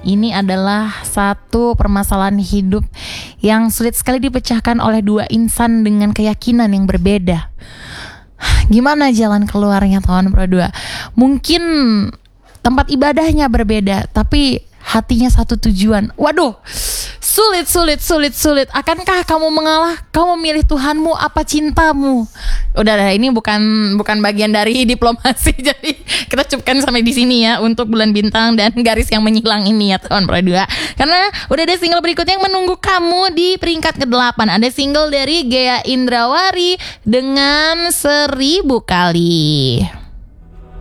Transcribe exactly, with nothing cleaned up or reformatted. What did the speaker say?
ini adalah satu permasalahan hidup yang sulit sekali dipecahkan oleh dua insan dengan keyakinan yang berbeda. Gimana jalan keluarnya kawan Pro dua? Mungkin tempat ibadahnya berbeda, tapi hatinya satu tujuan. Waduh, sulit, sulit, sulit, sulit. Akankah kamu mengalah? Kamu milih Tuhanmu apa cintamu? Udah, dah, ini bukan bukan bagian dari diplomasi. Jadi kita cukupkan sampai di sini ya untuk Bulan Bintang dan Garis yang Menyilang ini ya kawan Pro dua. Karena udah ada single berikutnya yang menunggu kamu di peringkat kedelapan. Ada single dari Ghea Indrawari dengan Seribu Kali.